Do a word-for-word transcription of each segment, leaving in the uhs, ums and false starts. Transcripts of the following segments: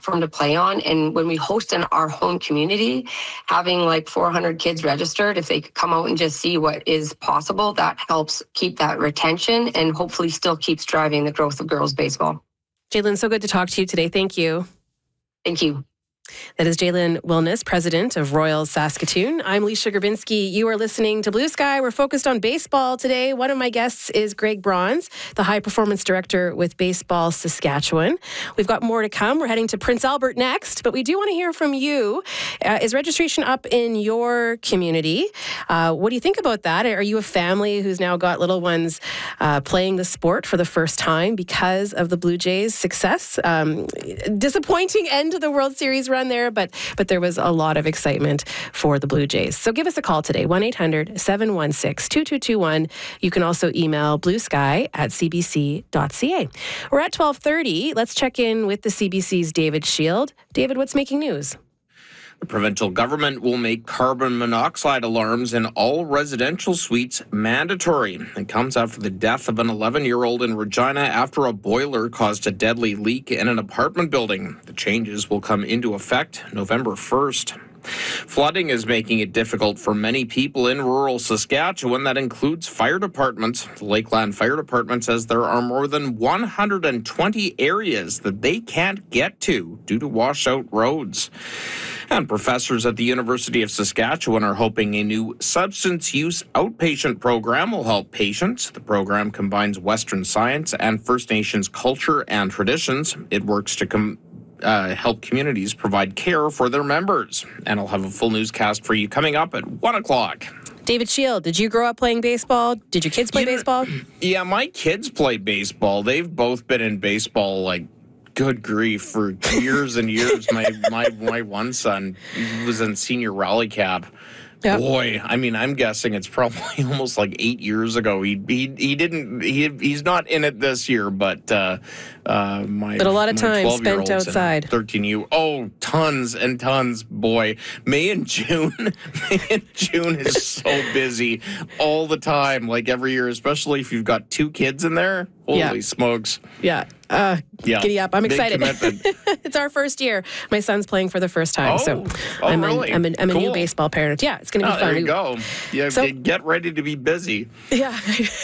platform to play on. And when we host in our home community, having like four hundred kids registered, if they could come out and just see what is possible, that helps keep that retention and hopefully still keeps driving the growth of girls baseball. Jaylin, so good to talk to you today. Thank you. Thank you. That is Jaylin Wilness, president of Royals Saskatoon. I'm Leisha Gravinsky. You are listening to Blue Sky. We're focused on baseball today. One of my guests is Greg Bronze, the high performance director with Baseball Saskatchewan. We've got more to come. We're heading to Prince Albert next, but we do want to hear from you. Uh, is registration up in your community? Uh, what do you think about that? Are you a family who's now got little ones uh, playing the sport for the first time because of the Blue Jays' success? Um, disappointing end to the World Series run there, but but there was a lot of excitement for the Blue Jays. So give us a call today, one eight hundred seven one six two two two one. You can also email bluesky at c b c dot c a. We're at twelve thirty. Let's check in with the C B C's David Shield. David, what's making news? The provincial government will make carbon monoxide alarms in all residential suites mandatory. It comes after the death of an eleven-year-old in Regina after a boiler caused a deadly leak in an apartment building. The changes will come into effect November first. Flooding is making it difficult for many people in rural Saskatchewan. That includes fire departments. The Lakeland Fire Department says there are more than one hundred twenty areas that they can't get to due to washed-out roads. And professors at the University of Saskatchewan are hoping a new substance use outpatient program will help patients. The program combines Western science and First Nations culture and traditions. It works to com- uh, help communities provide care for their members. And I'll have a full newscast for you coming up at one o'clock. David Shield, did you grow up playing baseball? Did your kids play you know, baseball? Yeah, my kids play baseball. They've both been in baseball like good grief for years and years. My my my one son was in senior rally cap. Yep. Boy, I mean, I'm guessing it's probably almost like eight years ago. He he he didn't he he's not in it this year, but uh, uh, my but a lot of time spent outside. Thirteen you oh tons and tons. Boy, May and June, May and June is so busy all the time, like every year, especially if you've got two kids in there. Holy yeah. smokes! Yeah. Uh, yeah. Giddy up. I'm excited. It's our first year. My son's playing for the first time. Oh, so oh I'm, really? an, I'm, an, I'm a cool. new baseball parent. Yeah, it's going to be oh, fun. There you go. Yeah, so, get ready to be busy. Yeah,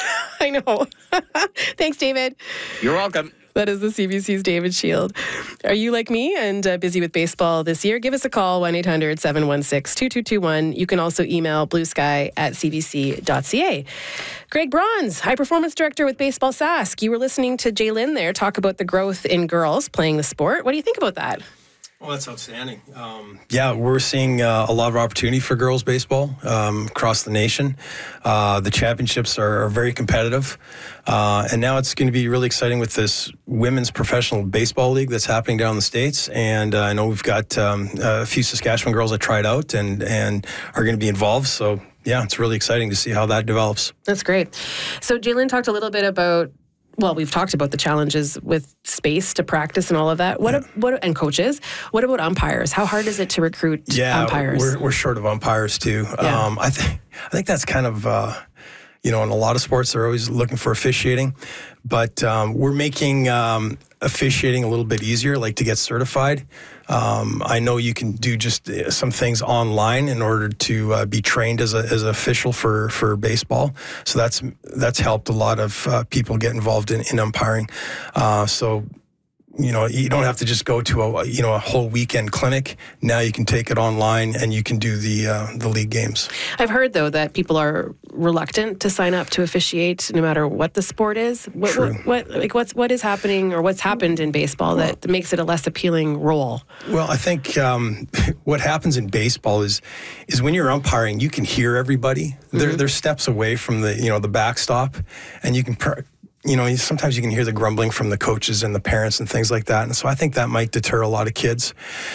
I know. Thanks, David. You're welcome. That is the C B C's David Shield. Are you like me and uh, busy with baseball this year? Give us a call, one eight hundred seven one six two two two one. You can also email bluesky at c b c dot c a. Greg Bronze, High Performance Director with Baseball Sask. You were listening to Jaylin there talk about the growth in girls playing the sport. What do you think about that? Well, that's outstanding. Um, yeah, we're seeing uh, a lot of opportunity for girls baseball um, across the nation. Uh, the championships are, are very competitive. Uh, and now it's going to be really exciting with this women's professional baseball league that's happening down in the States. And uh, I know we've got um, a few Saskatchewan girls that tried out and, and are going to be involved. So, yeah, it's really exciting to see how that develops. That's great. So Jaylin talked a little bit about Well, we've talked about the challenges with space to practice and all of that. What, yeah. what and coaches? What about umpires? How hard is it to recruit yeah, umpires? We're we're short of umpires too. Yeah. Um, I think I think that's kind of uh, you know, in a lot of sports they're always looking for officiating, but um, we're making um, officiating a little bit easier, like to get certified. Um, I know you can do just some things online in order to uh, be trained as a as an official for, for baseball. So that's that's helped a lot of uh, people get involved in, in umpiring. Uh, so, you know, you don't have to just go to a you know a whole weekend clinic. Now you can take it online and you can do the uh, the league games. I've heard though that people are reluctant to sign up to officiate, no matter what the sport is. What, True. What, what like what's what is happening or what's happened in baseball well, that makes it a less appealing role? Well, I think um, what happens in baseball is is when you're umpiring, you can hear everybody. Mm-hmm. They're they're steps away from the you know the backstop, and you can. Per- You know, sometimes you can hear the grumbling from the coaches and the parents and things like that. And so I think that might deter a lot of kids.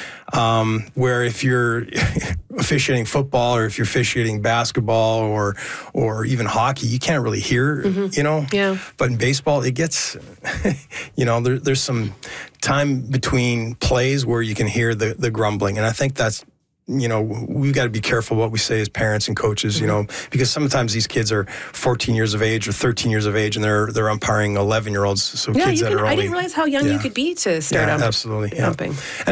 Um, where if you're officiating football or if you're officiating basketball or or even hockey, you can't really hear, mm-hmm. you know. Yeah. But in baseball, it gets, you know, there, there's some time between plays where you can hear the, the grumbling. And I think that's, you know, we've got to be careful what we say as parents and coaches, mm-hmm. you know, because sometimes these kids are fourteen years of age or thirteen years of age and they're they're umpiring eleven-year-olds. So yeah, kids you that can, are only... I didn't realize how young yeah. you could be to start yeah, ump- absolutely, yeah. umping.